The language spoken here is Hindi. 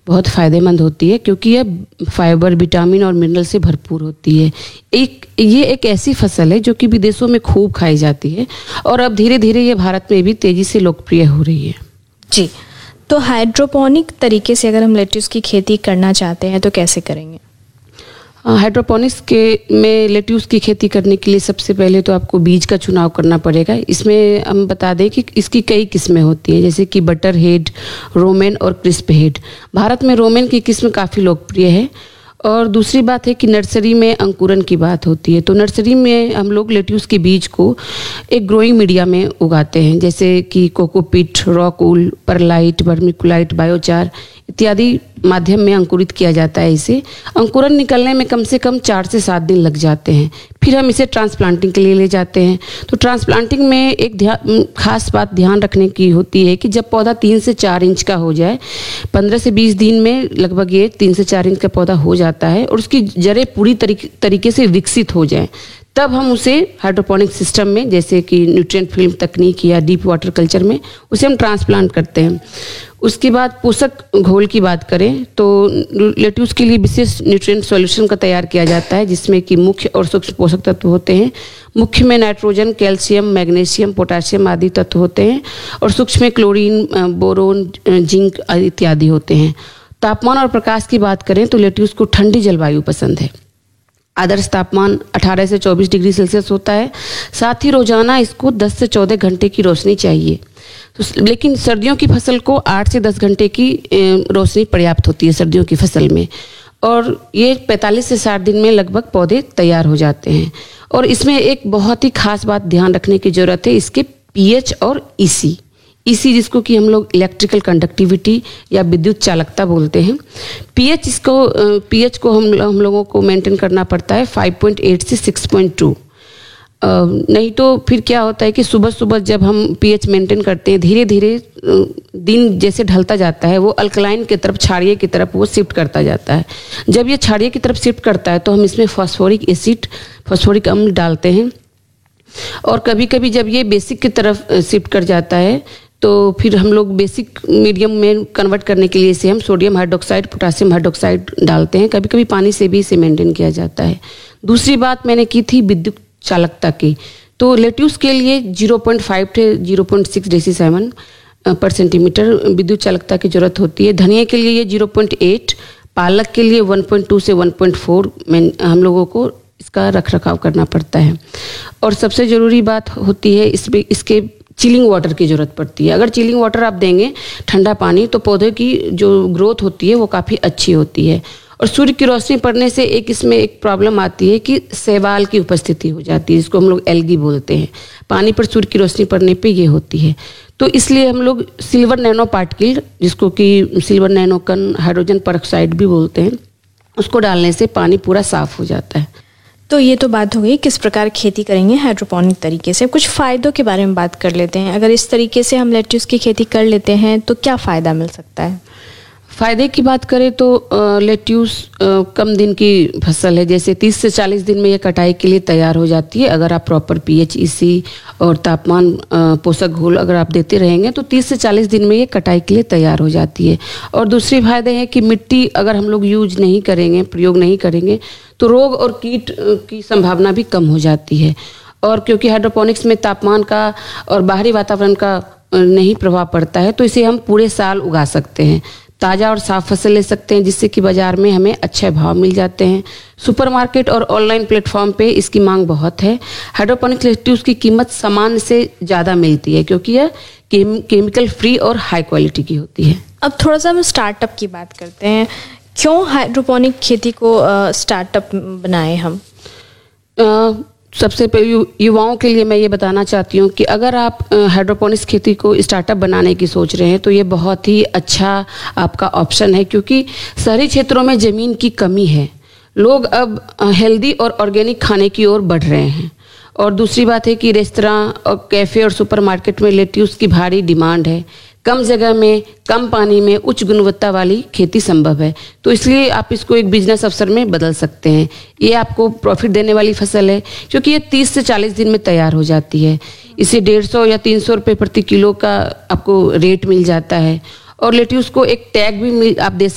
बहुत फ़ायदेमंद होती है क्योंकि यह फाइबर, विटामिन और मिनरल से भरपूर होती है। ये एक ऐसी फसल है जो कि विदेशों में खूब खाई जाती है और अब धीरे धीरे ये भारत में भी तेज़ी से लोकप्रिय हो रही है। जी, तो हाइड्रोपोनिक तरीके से अगर हम लेट्यूस की खेती करना चाहते हैं तो कैसे करेंगे? हाइड्रोपोनिक्स में लेट्यूस की खेती करने के लिए सबसे पहले तो आपको बीज का चुनाव करना पड़ेगा। इसमें हम बता दें कि इसकी कई किस्में होती हैं, जैसे कि बटर हेड, रोमेन और क्रिस्प हेड। भारत में रोमेन की किस्म काफ़ी लोकप्रिय है। और दूसरी बात है कि नर्सरी में अंकुरन की बात होती है, तो नर्सरी में हम लोग लेट्यूस के बीज को एक ग्रोइंग मीडिया में उगाते हैं, जैसे कि cocopeat, rock wool, pearlite, vermiculite, biochar इत्यादि माध्यम में अंकुरित किया जाता है। इसे अंकुरन निकलने में कम से कम 4 से 7 दिन लग जाते हैं। फिर हम इसे ट्रांसप्लांटिंग के लिए ले जाते हैं। तो ट्रांसप्लांटिंग में एक खास बात ध्यान रखने की होती है कि जब पौधा 3 से 4 इंच का हो जाए, 15 से 20 दिन में लगभग ये 3 से 4 इंच का पौधा हो जाता है और उसकी जड़ें पूरी तरीके से विकसित हो जाएं, तब हम उसे हाइड्रोपोनिक सिस्टम में, जैसे कि न्यूट्रिएंट फिल्म तकनीक या डीप वाटर कल्चर में, उसे हम ट्रांसप्लांट करते हैं। उसके बाद पोषक घोल की बात करें तो लेट्यूस के लिए विशेष न्यूट्रिएंट सॉल्यूशन का तैयार किया जाता है, जिसमें कि मुख्य और सूक्ष्म पोषक तत्व होते हैं। मुख्य में नाइट्रोजन, कैल्शियम, मैग्नीशियम, पोटाशियम आदि तत्व होते हैं और सूक्ष्म में क्लोरीन, बोरोन, जिंक इत्यादि होते हैं। तापमान और प्रकाश की बात करें तो लेट्यूस को ठंडी जलवायु पसंद है। आदर्श तापमान 18 से 24 डिग्री सेल्सियस होता है। साथ ही रोजाना इसको 10 से 14 घंटे की रोशनी चाहिए। तो लेकिन सर्दियों की फसल को 8 से 10 घंटे की रोशनी पर्याप्त होती है सर्दियों की फसल में, और ये 45 से 60 दिन में लगभग पौधे तैयार हो जाते हैं। और इसमें एक बहुत ही खास बात ध्यान रखने की जरूरत है, इसके पीएच और ईसी जिसको कि हम लोग इलेक्ट्रिकल कंडक्टिविटी या विद्युत चालकता बोलते हैं। पीएच को हम लोगों को मेंटेन करना पड़ता है 5.8 से 6.2। नहीं तो फिर क्या होता है कि सुबह सुबह जब हम पीएच मेंटेन करते हैं, धीरे धीरे दिन जैसे ढलता जाता है वो अल्कलाइन की तरफ, क्षारीय की तरफ वो शिफ्ट करता जाता है। जब ये क्षारीय की तरफ शिफ्ट करता है तो हम इसमें फॉस्फोरिक एसिड, फॉस्फोरिक अम्ल डालते हैं। और कभी कभी जब ये बेसिक की तरफ शिफ्ट कर जाता है तो फिर हम लोग बेसिक मीडियम में कन्वर्ट करने के लिए इसे हम सोडियम हाइड्रोक्साइड, पोटासियम हाइड्रोक्साइड डालते हैं। कभी कभी पानी से भी इसे मेंटेन किया जाता है। दूसरी बात मैंने की थी विद्युत चालकता की, तो लेट्यूस के लिए 0.5 से 0.6 डेसीसेवन पर सेंटीमीटर विद्युत चालकता की जरूरत होती है। धनिया के लिए ये 0.8, पालक के लिए 1.2 से 1.4 में हम लोगों को इसका रख रखाव करना पड़ता है। और सबसे ज़रूरी बात होती है इसके चिलिंग वाटर की ज़रूरत पड़ती है। अगर चिलिंग वाटर आप देंगे, ठंडा पानी, तो पौधे की जो ग्रोथ होती है वो काफ़ी अच्छी होती है। और सूर्य की रोशनी पड़ने से इसमें एक प्रॉब्लम आती है कि शैवाल की उपस्थिति हो जाती है, जिसको हम लोग एल्गी बोलते हैं। पानी पर सूर्य की रोशनी पड़ने पे ये होती है। तो इसलिए हम लोग सिल्वर नैनो पार्टिकल, जिसको कि सिल्वर नैनो कण हाइड्रोजन परऑक्साइड भी बोलते हैं, उसको डालने से पानी पूरा साफ हो जाता है। तो ये तो बात हो गई किस प्रकार खेती करेंगे हाइड्रोपोनिक तरीके से। कुछ फ़ायदों के बारे में बात कर लेते हैं। अगर इस तरीके से हम लेट्यूस की खेती कर लेते हैं तो क्या फ़ायदा मिल सकता है? फ़ायदे की बात करें तो लेट्यूस कम दिन की फसल है, जैसे 30 से 40 दिन में ये कटाई के लिए तैयार हो जाती है। अगर आप प्रॉपर पीएच, ईसी और तापमान, पोषक घोल अगर आप देते रहेंगे तो 30 से 40 दिन में ये कटाई के लिए तैयार हो जाती है। और दूसरी फायदे है कि मिट्टी अगर हम लोग यूज नहीं करेंगे, प्रयोग नहीं करेंगे, तो रोग और कीट की संभावना भी कम हो जाती है। और क्योंकि हाइड्रोपोनिक्स में तापमान का और बाहरी वातावरण का नहीं प्रभाव पड़ता है, तो इसे हम पूरे साल उगा सकते हैं। ताज़ा और साफ फसल ले सकते हैं, जिससे कि बाजार में हमें अच्छे भाव मिल जाते हैं। सुपरमार्केट और ऑनलाइन प्लेटफॉर्म पे इसकी मांग बहुत है। हाइड्रोपोनिक लेट्यूस की कीमत सामान्य से ज़्यादा मिलती है क्योंकि यह केमिकल फ्री और हाई क्वालिटी की होती है। अब थोड़ा सा हम स्टार्टअप की बात करते हैं। क्यों हाइड्रोपोनिक खेती को स्टार्टअप बनाए हम? सबसे पहले युवाओं के लिए मैं ये बताना चाहती हूँ कि अगर आप हाइड्रोपोनिक्स खेती को स्टार्टअप बनाने की सोच रहे हैं तो ये बहुत ही अच्छा आपका ऑप्शन है, क्योंकि शहरी क्षेत्रों में ज़मीन की कमी है। लोग अब हेल्दी और ऑर्गेनिक खाने की ओर बढ़ रहे हैं। और दूसरी बात है कि रेस्तरां और कैफ़े और सुपरमार्केट में लेट्यूस की भारी डिमांड है। कम जगह में, कम पानी में उच्च गुणवत्ता वाली खेती संभव है, तो इसलिए आप इसको एक बिजनेस अवसर में बदल सकते हैं। ये आपको प्रॉफिट देने वाली फसल है क्योंकि ये 30 से 40 दिन में तैयार हो जाती है। इसे 150 या 300 रुपये प्रति किलो का आपको रेट मिल जाता है। और लेट्यूस को एक टैग भी आप दे